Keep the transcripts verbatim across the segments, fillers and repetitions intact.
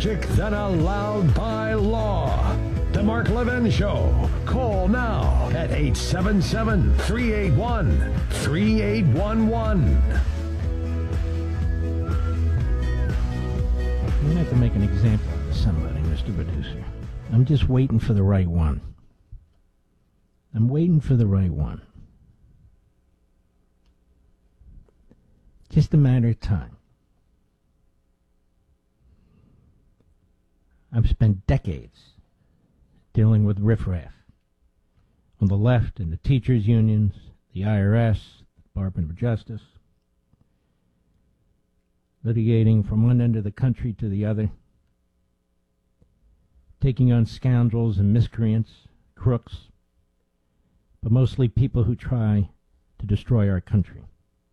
logic than allowed by law. The Mark Levin Show. Call now at eight seven seven, three eight one, three eight one one. You're going to have to make an example of somebody, Mister Producer. I'm just waiting for the right one. I'm waiting for the right one. Just a matter of time. I've spent decades dealing with riffraff on the left and the teachers' unions, the I R S, the Department of Justice, litigating from one end of the country to the other, taking on scoundrels and miscreants, crooks, but mostly people who try to destroy our country.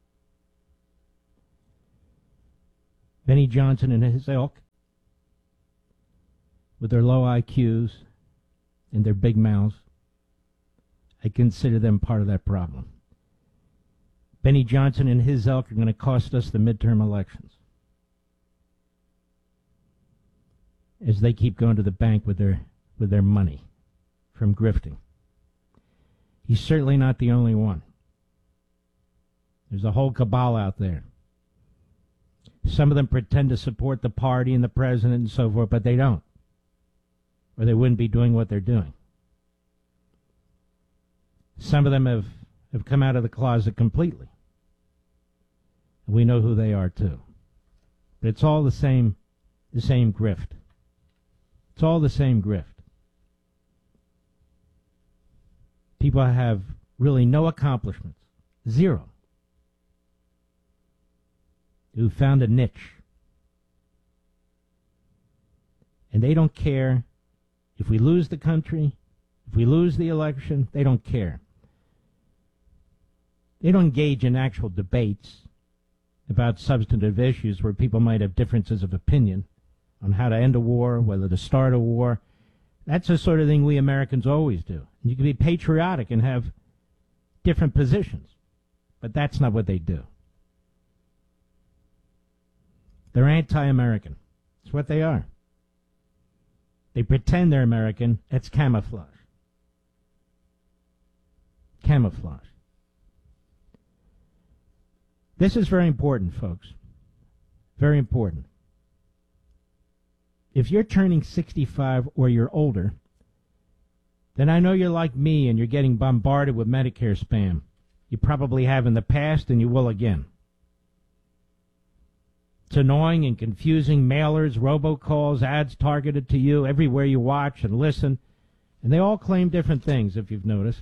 Benny Johnson and his ilk, with their low I Qs and their big mouths, I consider them part of that problem. Benny Johnson and his ilk are going to cost us the midterm elections, as they keep going to the bank with their with their money from grifting. He's certainly not the only one. There's a whole cabal out there. Some of them pretend to support the party and the president and so forth, but they don't, or they wouldn't be doing what they're doing. Some of them have, have come out of the closet completely. And we know who they are too. But it's all the same, the same grift. It's all the same grift. People have really no accomplishments. Zero. Who found a niche. And they don't care if we lose the country, if we lose the election, they don't care. They don't engage in actual debates about substantive issues where people might have differences of opinion on how to end a war, whether to start a war. That's the sort of thing we Americans always do. You can be patriotic and have different positions, but that's not what they do. They're anti-American. That's what they are. They pretend they're American. It's camouflage. Camouflage. This is very important, folks. Very important. If you're turning sixty-five or you're older, then I know you're like me and you're getting bombarded with Medicare spam. You probably have in the past and you will again. It's annoying and confusing. Mailers, robocalls, ads targeted to you everywhere you watch and listen. And they all claim different things, if you've noticed.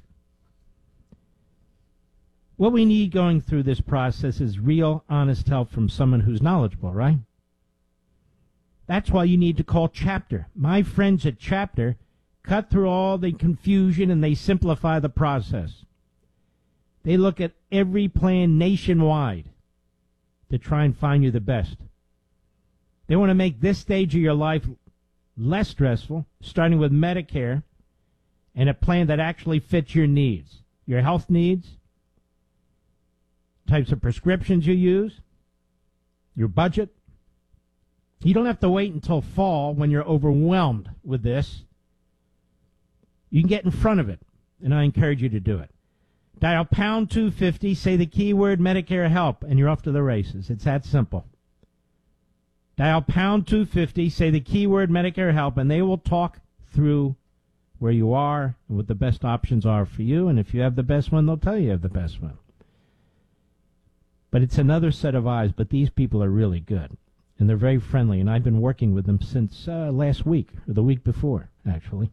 What we need going through this process is real, honest help from someone who's knowledgeable, right? That's why you need to call Chapter. My friends at Chapter cut through all the confusion and they simplify the process. They look at every plan nationwide to try and find you the best. They want to make this stage of your life less stressful, starting with Medicare and a plan that actually fits your needs, your health needs, types of prescriptions you use, your budget. You don't have to wait until fall when you're overwhelmed with this. You can get in front of it, and I encourage you to do it. Dial pound two fifty, say the keyword Medicare help, and you're off to the races. It's that simple. Dial pound two fifty, say the keyword Medicare help, and they will talk through where you are and what the best options are for you, and if you have the best one, they'll tell you you have the best one. But it's another set of eyes, but these people are really good. And they're very friendly, and I've been working with them since uh, last week, or the week before, actually.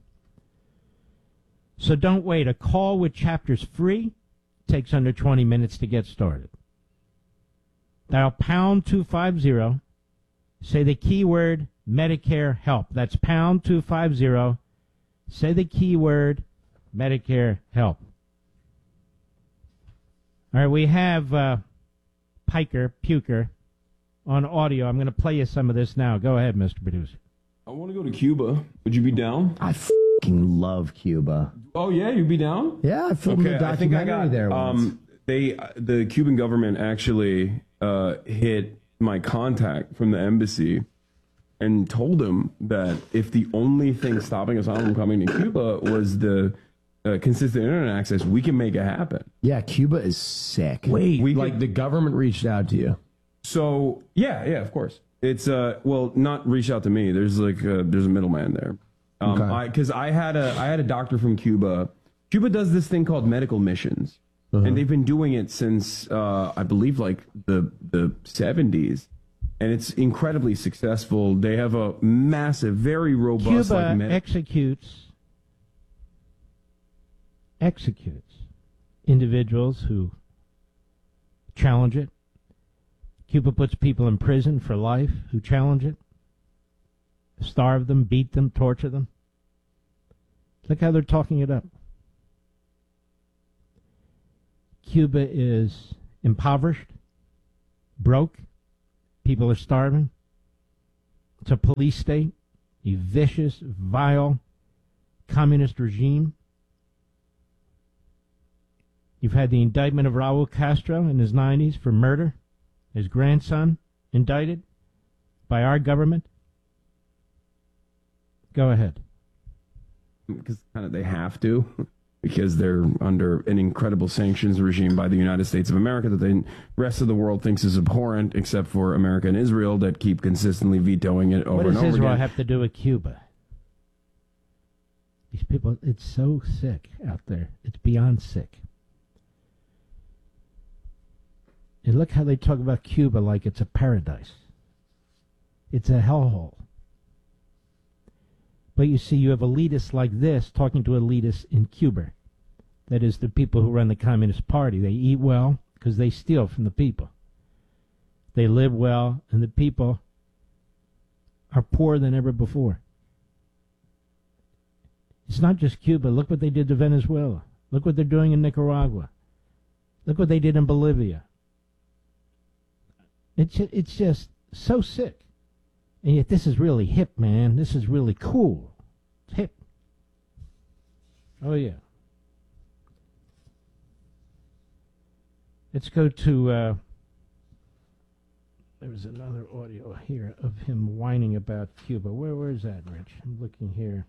So don't wait. A call with Chapter's free. Takes under twenty minutes to get started. Dial pound two fifty. Say the keyword Medicare help. That's pound two fifty. Say the keyword Medicare help. All right, we have uh, Piker, Puker, on audio. I'm going to play you some of this now. Go ahead, Mister Producer. I want to go to Cuba. Would you be down? I f***ing love Cuba. Oh, yeah? You'd be down? Yeah, I filmed okay, a documentary I think I got, there once. Um, they, the Cuban government actually uh, hit my contact from the embassy and told him that if the only thing stopping us from coming to Cuba was the uh, consistent internet access, we can make it happen. Yeah, Cuba is sick. Wait, We like could- the government reached out to you. So yeah, yeah, of course. It's uh, well, not reach out to me. There's like a, there's a middleman there. Um, Okay. I because I had a I had a doctor from Cuba. Cuba does this thing called medical missions, and they've been doing it since uh, I believe like the the seventies, and it's incredibly successful. They have a massive, very robust Cuba like med- executes executes individuals who challenge it. Cuba puts people in prison for life who challenge it, starve them, beat them, torture them. Look how they're talking it up. Cuba is impoverished, broke, people are starving. It's a police state, a vicious, vile, communist regime. You've had the indictment of Raul Castro in his nineties for murder, his grandson indicted by our government. Go ahead. because kind of they have to, because they're under an incredible sanctions regime by the United States of America that the rest of the world thinks is abhorrent, except for America and Israel that keep consistently vetoing it over What and does over Israel again. have to do with Cuba? These people, it's so sick out there. It's beyond sick. And look how they talk about Cuba like it's a paradise. It's a hellhole. But you see, you have elitists like this talking to elitists in Cuba. That is, the people who run the Communist Party. They eat well because they steal from the people. They live well, and the people are poorer than ever before. It's not just Cuba. Look what they did to Venezuela. Look what they're doing in Nicaragua. Look what they did in Bolivia. It's it's just so sick. And yet this is really hip, man. This is really cool. It's hip. Oh, yeah. Let's go to... Uh, there was another audio here of him whining about Cuba. Where, where is that, Rich? I'm looking here.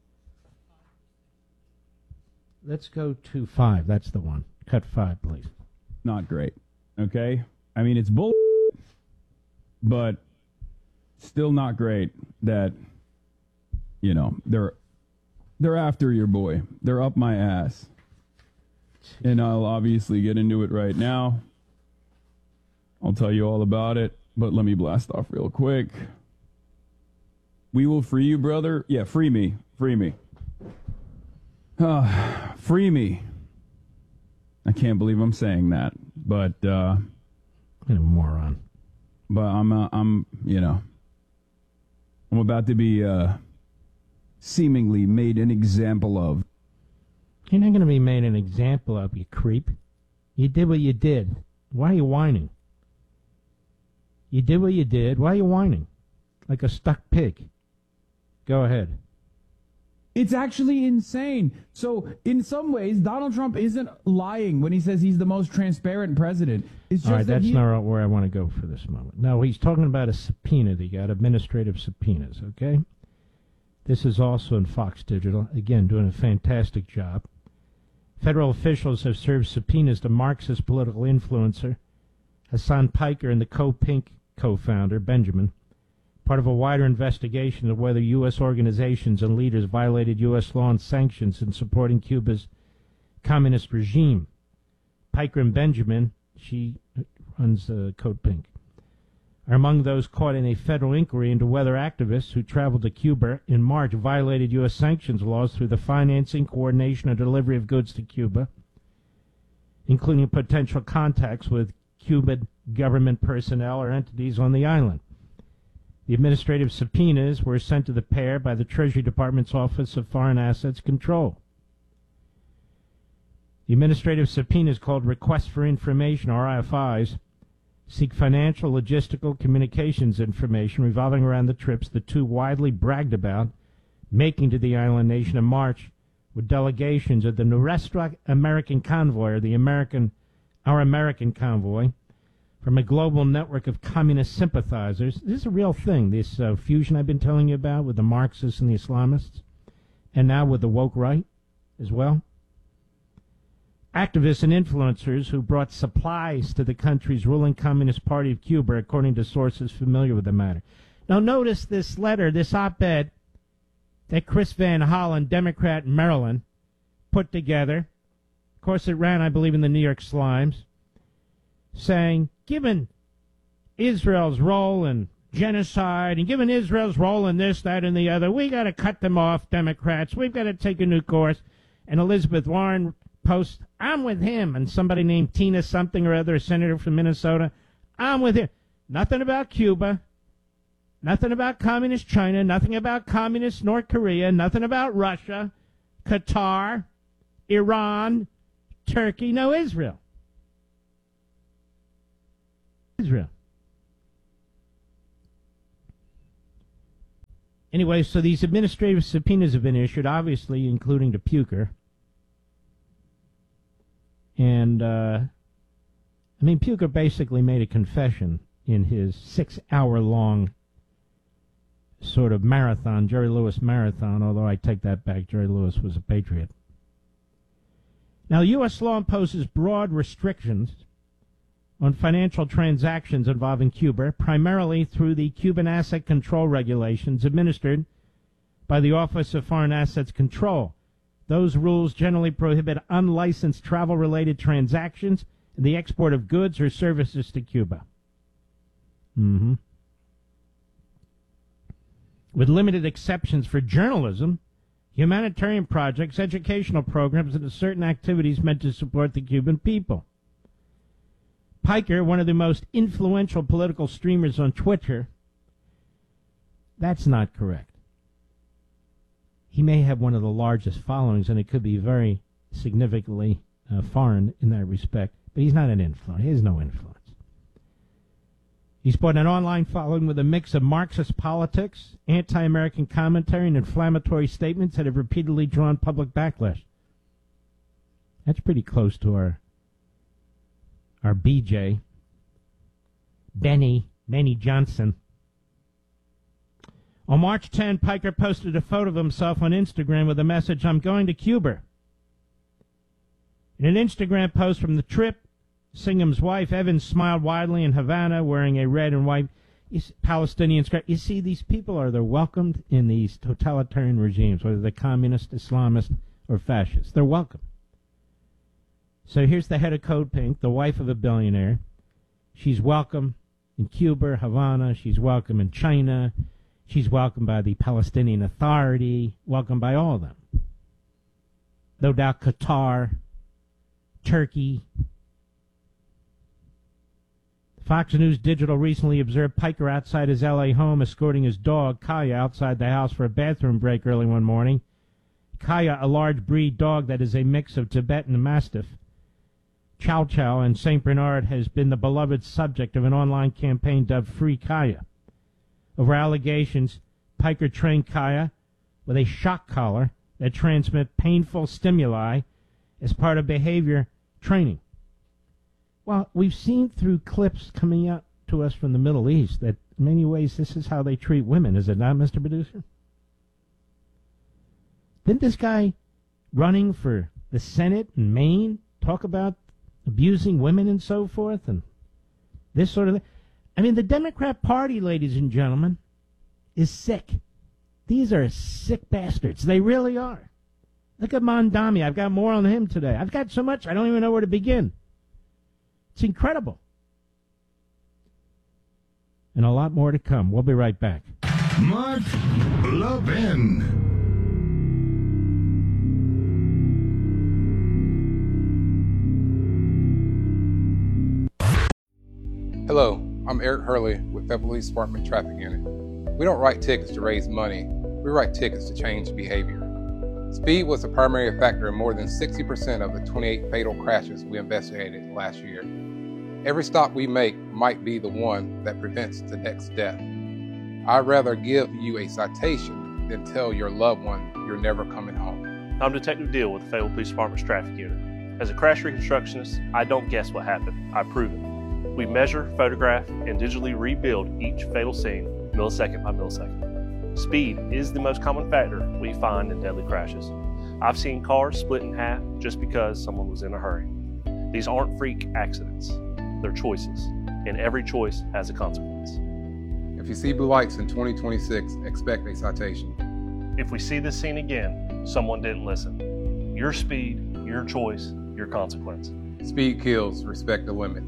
Let's go to five. That's the one. Cut five, please. Not great. Okay? I mean, it's bull, but still not great that, you know, they're they're after your boy. They're up my ass. And I'll obviously get into it right now. I'll tell you all about it, but let me blast off real quick. We will free you, brother. Yeah, free me. Free me. Uh, free me. I can't believe I'm saying that, but uh, What a moron. but I'm uh, I'm you know I'm about to be uh, seemingly made an example of. You're not going to be made an example of, you creep. You did what you did. Why are you whining? You did what you did. Why are you whining? Like a stuck pig. Go ahead. It's actually insane. So, in some ways, Donald Trump isn't lying when he says he's the most transparent president. It's just All right, that that's he, not where I want to go for this moment. No, he's talking about a subpoena. They got administrative subpoenas, okay? This is also in Fox Digital. Again, doing a fantastic job. Federal officials have served subpoenas to Marxist political influencer Hassan Piker and the Co-Pink co-founder, Benjamin, part of a wider investigation of whether U S organizations and leaders violated U S law and sanctions in supporting Cuba's communist regime. Piker and Benjamin, she runs uh, Code Pink, are among those caught in a federal inquiry into whether activists who traveled to Cuba in March violated U S sanctions laws through the financing, coordination, and delivery of goods to Cuba, including potential contacts with Cuban government personnel or entities on the island. The administrative subpoenas were sent to the pair by the Treasury Department's Office of Foreign Assets Control. The administrative subpoenas, called Requests for Information, or R F Is, seek financial, logistical, communications information revolving around the trips the two widely bragged about making to the island nation in March with delegations of the Nuestra American Convoy, or the American, our American Convoy, from a global network of communist sympathizers. This is a real thing, this uh, fusion I've been telling you about with the Marxists and the Islamists, and now with the woke right as well. Activists and influencers who brought supplies to the country's ruling Communist Party of Cuba, according to sources familiar with the matter. Now notice this letter, this op-ed that Chris Van Hollen, Democrat in Maryland, put together. Of course, it ran, I believe, in the New York Slimes, saying, given Israel's role in genocide and given Israel's role in this, that, and the other, we got to cut them off, Democrats. We've got to take a new course. And Elizabeth Warren posts, I'm with him. And somebody named Tina something or other, a senator from Minnesota, I'm with him. Nothing about Cuba. Nothing about communist China. Nothing about communist North Korea. Nothing about Russia, Qatar, Iran, Turkey. No, Israel. Israel. Anyway, so these administrative subpoenas have been issued, obviously, including to Puker. And, uh, I mean, Puker basically made a confession in his six-hour-long sort of marathon, Jerry Lewis marathon, although I take that back. Jerry Lewis was a patriot. Now, U S law imposes broad restrictions on financial transactions involving Cuba, primarily through the Cuban Asset Control Regulations administered by the Office of Foreign Assets Control. Those rules generally prohibit unlicensed travel-related transactions and the export of goods or services to Cuba. Mm-hmm. With limited exceptions for journalism, humanitarian projects, educational programs, and certain activities meant to support the Cuban people. Piker, one of the most influential political streamers on Twitter, that's not correct. He may have one of the largest followings, and it could be very significantly uh, foreign in that respect, but he's not an influence. He has no influence. He's bought an online following with a mix of Marxist politics, anti-American commentary, and inflammatory statements that have repeatedly drawn public backlash. That's pretty close to our our B J, Benny, Benny Johnson. On March tenth, Piker posted a photo of himself on Instagram with a message, I'm going to Cuba. In an Instagram post from the trip, Singham's wife, Evans, smiled widely in Havana wearing a red and white Palestinian scarf. You see, these people are they're welcomed in these totalitarian regimes, whether they're communist, Islamist, or fascist. They're welcome. So here's the head of Code Pink, the wife of a billionaire. She's welcome in Cuba, Havana. She's welcome in China. She's welcomed by the Palestinian Authority, welcomed by all of them. No doubt Qatar, Turkey. Fox News Digital recently observed Piker outside his L A home escorting his dog, Kaya, outside the house for a bathroom break early one morning. Kaya, a large breed dog that is a mix of Tibetan Mastiff, Chow Chow, and Saint Bernard, has been the beloved subject of an online campaign dubbed Free Kaya. Over allegations, Piker trained Kaya with a shock collar that transmits painful stimuli as part of behavior training. Well, we've seen through clips coming out to us from the Middle East that in many ways this is how they treat women, is it not, Mister Producer? Didn't this guy running for the Senate in Maine talk about abusing women and so forth and this sort of thing? I mean, the Democrat Party, ladies and gentlemen, is sick. These are sick bastards. They really are. Look at Mondami. I've got more on him today. I've got so much, I don't even know where to begin. It's incredible. And a lot more to come. We'll be right back. Mark Levin. Hello, I'm Eric Hurley with the Police Department Traffic Unit. We don't write tickets to raise money. We write tickets to change behavior. Speed was the primary factor in more than sixty percent of the twenty-eight fatal crashes we investigated last year. Every stop we make might be the one that prevents the next death. I'd rather give you a citation than tell your loved one you're never coming home. I'm Detective Deal with the Fayetteville Police Department's Traffic Unit. As a crash reconstructionist, I don't guess what happened, I prove it. We measure, photograph, and digitally rebuild each fatal scene millisecond by millisecond. Speed is the most common factor we find in deadly crashes. I've seen cars split in half just because someone was in a hurry. These aren't freak accidents, they're choices, and every choice has a consequence. If you see blue lights in twenty twenty-six, expect a citation. If we see this scene again, someone didn't listen. Your speed, your choice, your consequence. Speed kills, respect the limit.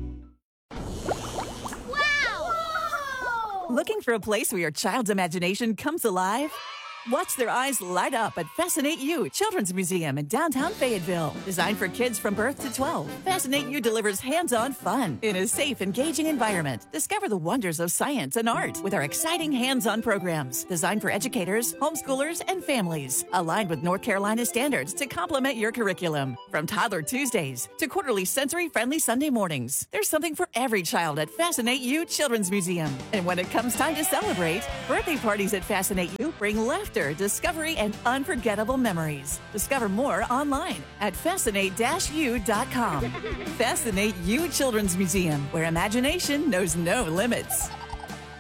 Looking for a place where your child's imagination comes alive? Watch their eyes light up at Fascinate You Children's Museum in downtown Fayetteville. Designed for kids from birth to twelve, Fascinate You delivers hands-on fun in a safe, engaging environment. Discover the wonders of science and art with our exciting hands-on programs designed for educators, homeschoolers, and families. Aligned with North Carolina standards to complement your curriculum. From Toddler Tuesdays to quarterly sensory-friendly Sunday mornings, there's something for every child at Fascinate You Children's Museum. And when it comes time to celebrate, birthday parties at Fascinate You bring laughter, discovery, and unforgettable memories. Discover more online at fascinate u dot com. Fascinate You Children's Museum, where imagination knows no limits.